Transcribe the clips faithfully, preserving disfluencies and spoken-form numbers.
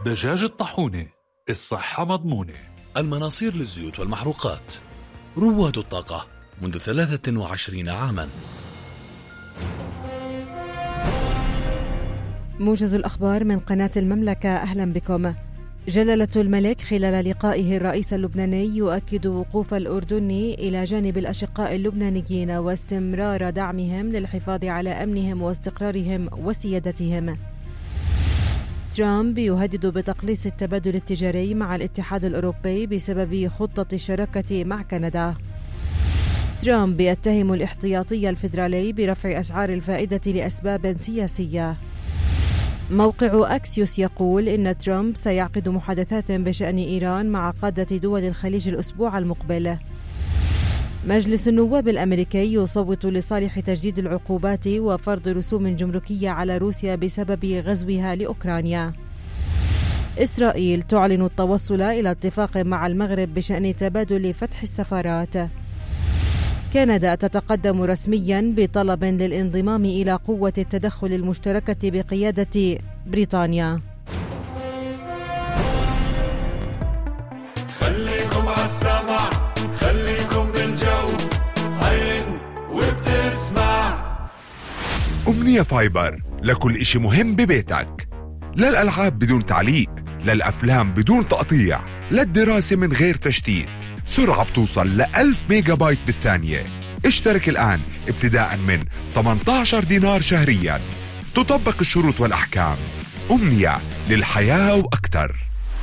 دجاج الطاحونة، الصحة مضمونة. المناصير للزيوت والمحروقات، رواد الطاقة منذ ثلاثة وعشرين عاما. موجز الأخبار من قناة المملكة، أهلا بكم. جلالة الملك خلال لقائه الرئيس اللبناني يؤكد وقوف الأردن إلى جانب الأشقاء اللبنانيين واستمرار دعمهم للحفاظ على أمنهم واستقرارهم وسيادتهم. ترامب يهدد بتقليص التبادل التجاري مع الاتحاد الأوروبي بسبب خطة الشراكة مع كندا. ترامب يتهم الاحتياطي الفيدرالي برفع أسعار الفائدة لأسباب سياسية. موقع أكسيوس يقول إن ترامب سيعقد محادثات بشأن إيران مع قادة دول الخليج الأسبوع المقبل. مجلس النواب الأمريكي يصوت لصالح تجديد العقوبات وفرض رسوم جمركية على روسيا بسبب غزوها لأوكرانيا. إسرائيل تعلن التوصل إلى اتفاق مع المغرب بشأن تبادل فتح السفارات. كندا تتقدم رسميا بطلب للانضمام إلى قوة التدخل المشتركة بقيادة بريطانيا. خليكم عالسمع، خليكم بالجو، عين وبتسمع. أمنية فايبر لكل إشي مهم ببيتك، للألعاب بدون تعليق، للأفلام بدون تقطيع، للدراسة من غير تشتيت. سرعة بتوصل لألف ميجا بايت بالثانية. اشترك الآن ابتداء من ثمانية عشر دينار شهريا. تطبق الشروط والأحكام. أمنية للحياة وأكثر.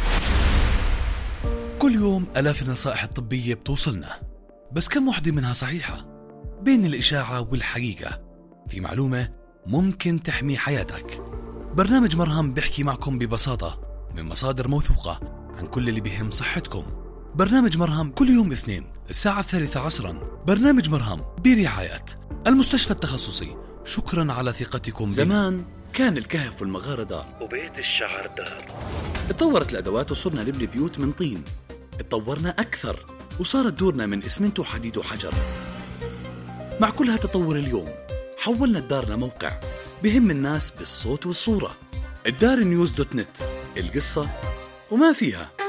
كل يوم آلاف النصائح الطبية بتوصلنا، بس كم وحدة منها صحيحة؟ بين الإشاعة والحقيقة في معلومة ممكن تحمي حياتك. برنامج مرهم بيحكي معكم ببساطة من مصادر موثوقة عن كل اللي بيهم صحتكم. برنامج مرهم كل يوم اثنين الساعة الثالثة عصرا. برنامج مرهم برعاية المستشفى التخصصي. شكرا على ثقتكم. زمان كان الكهف والمغارة دار وبيت الشعر دار. اتطورت الأدوات وصرنا نبني بيوت من طين. اتطورنا أكثر وصارت دورنا من إسمنت وحديد وحجر. مع كل هالتطور اليوم حولنا الدار لموقع بهم الناس بالصوت والصورة. الدار نيوز دوت نت، القصة وما فيها.